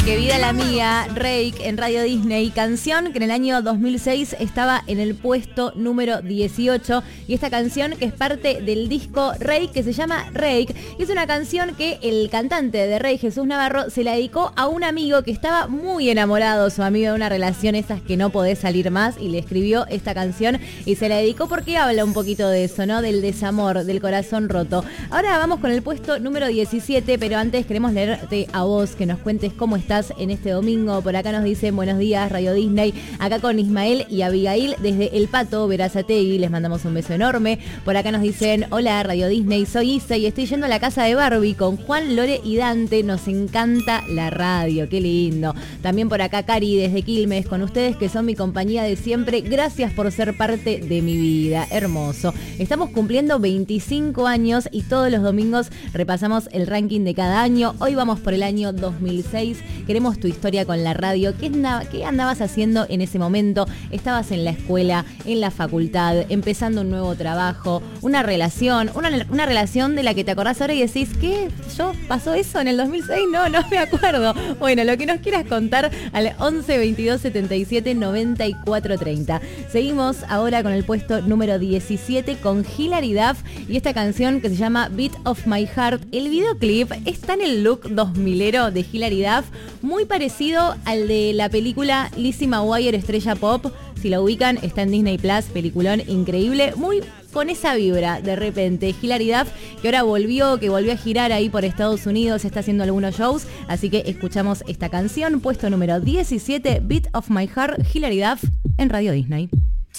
Qué vida la mía, Rake en Radio Disney, canción que en el año 2006 estaba en el puesto número 18 y esta canción que es parte del disco Rake que se llama Rake y es una canción que el cantante de Rake, Jesús Navarro, se la dedicó a un amigo que estaba muy enamorado, su amigo de una relación esas que no podés salir más y le escribió esta canción y se la dedicó porque habla un poquito de eso, ¿no? Del desamor, del corazón roto. Ahora vamos con el puesto número 17, pero antes queremos leerte a vos, que nos cuentes cómo estás en este domingo. Por acá nos dicen buenos días Radio Disney, acá con Ismael y Abigail desde El Pato, Berazategui, les mandamos un beso enorme. Por acá nos dicen hola Radio Disney, soy Isa y estoy yendo a la casa de Barbie con Juan, Lore y Dante, nos encanta la radio, qué lindo. También por acá Cari desde Quilmes, con ustedes que son mi compañía de siempre, gracias por ser parte de mi vida, hermoso. Estamos cumpliendo 25 años y todos los domingos repasamos el ranking de cada año. Hoy vamos por el año 2006. Queremos tu historia con la radio. ¿Qué andabas haciendo en ese momento? ¿Estabas en la escuela, en la facultad, empezando un nuevo trabajo, una relación de la que te acordás ahora y decís, ¿qué? ¿Yo pasó eso en el 2006? No me acuerdo. Bueno, lo que nos quieras contar al 11 22 77 94 30. Seguimos ahora con el puesto número 17 con Hilary Duff y esta canción que se llama Beat of My Heart. El videoclip está en el look 2000ero de Hilary Duff, muy parecido al de la película Lizzie McGuire, estrella pop. Si lo ubican, está en Disney Plus, peliculón increíble, muy con esa vibra de repente. Hilary Duff, que ahora volvió a girar ahí por Estados Unidos, está haciendo algunos shows, así que escuchamos esta canción, puesto número 17, Beat of My Heart, Hilary Duff, en Radio Disney.